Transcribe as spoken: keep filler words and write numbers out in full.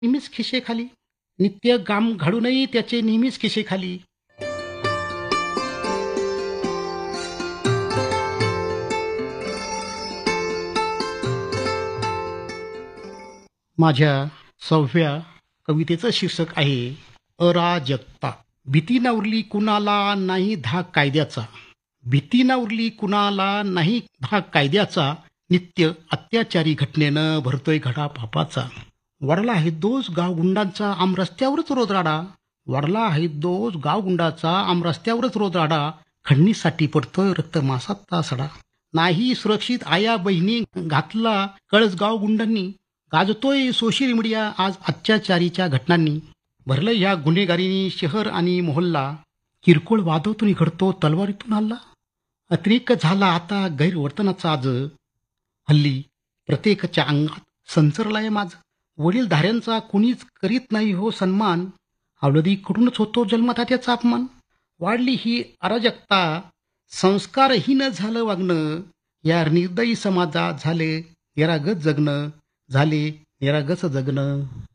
नेहमीच खिशेखाली. नित्य काम घडूनही त्याचे नेहमीच खिशेखाली. माझ्या सहाव्या कवितेचं शीर्षक आहे अराजकता. भीती ना उरली कुणाला नाही धाक कायद्याचा. भीती ना उरली कुणाला नाही धाक कायद्याचा. नित्य अत्याचारी घटनेनं भरतोय घडा पापाचा. वाढला आहे दोष गावगुंडांचा आम रस्त्यावरच रोज राडा. वाढला आहे दोष गावगुंडाचा आम रस्त्यावरच रोज राडा. खंडणीसाठी पडतोय रक्त मासाचा सडा. नाही सुरक्षित आया बहिणी घातला कळस गावगुंडांनी. गाजतोय सोशल मीडिया आज अत्याचारीच्या घटनांनी. भरलं या गुन्हेगारीनी शहर आणि मोहल्ला. किरकोळ वादातून घडतो तलवारीतून हल्ला. अतिरेक झाला आता गैरवर्तनाचा आज. हल्ली प्रत्येकाच्या अंगात संचरलाय माझ. वडीलधाऱ्यांचा कुणीच करीत नाही हो सन्मान. अवलदीकडूनच होतो जन्मता त्याचा अपमान. वाढली ही अराजकता संस्कारहीन झालं वागणं. या निर्दयी समाजात झाले निरागस जगणं. झाले निरागस जगणं.